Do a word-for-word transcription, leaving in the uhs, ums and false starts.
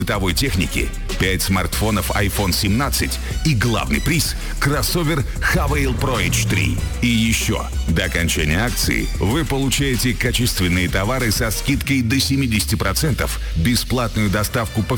бытовой техники, пять смартфонов айфон семнадцать и главный приз – кроссовер Havail Pro эйч три. И еще, до окончания акции вы получаете качественные товары со скидкой до семьдесят процентов, бесплатную доставку по